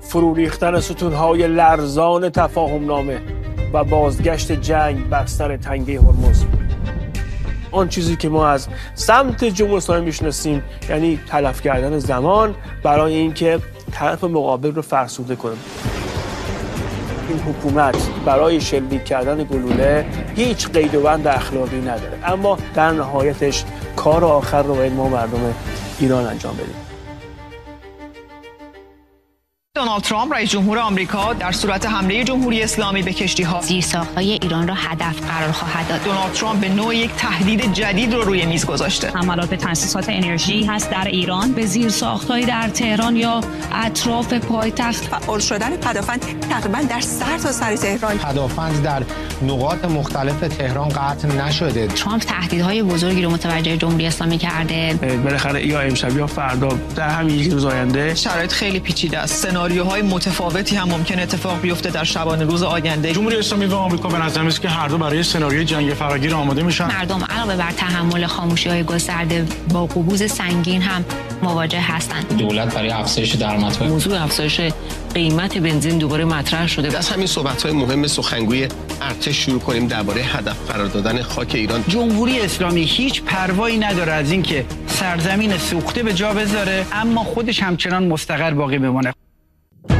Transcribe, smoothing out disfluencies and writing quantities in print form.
فرو ریختن ستونهای لرزان تفاهمنامه و بازگشت جنگ بر سر تنگه هرمز. آن چیزی که ما از سمت جمهوری اسلامی میشناسیم یعنی تلف کردن زمان برای اینکه طرف مقابل رو فرسوده کنیم. این حکومت برای شلیک کردن گلوله هیچ قید و بند اخلاقی نداره، اما در نهایتش کار آخر رو باید ما مردم ایران انجام بدیم. دونالد ترامپ رئیس جمهور آمریکا در صورت حمله جمهوری اسلامی به کشتی‌ها زیرساخت‌های ایران را هدف قرار خواهد داد. دونالد ترامپ به نوعی یک تهدید جدید رو روی میز گذاشته. حملات به تأسیسات انرژی هست در ایران، به زیرساخت‌های در تهران یا اطراف پایتخت. فعال شدن پدافند تقریبا در سرتاسر تهران. پدافند در نقاط مختلف تهران قطع نشده. ترامپ تهدیدهای بزرگی رو متوجه جمهوری اسلامی کرده. بالاخره یا امشب یا فردا در همین یک روز آینده شرایط خیلی پیچیده است. سناریوهای متفاوتی هم ممکن اتفاق بیفته در شبانه روز آینده. جمهوری اسلامی و آمریکا به نظر میاد که هر دو برای سناریوی جنگ فراگیر آماده میشن. مردم علاوه بر تحمل خاموشی‌های گسترده با قبوز سنگین هم مواجه هستند. دولت برای افزایش درآمدها، موضوع افزایش قیمت بنزین دوباره مطرح شده. از همین صحبت‌های مهم سخنگوی ارتش شروع کنیم درباره هدف قرار دادن خاک ایران. جمهوری اسلامی هیچ پروایی نداره از اینکه سرزمین سوخته به جا بذاره، اما خودش همچنان مستقر باقی بمونه.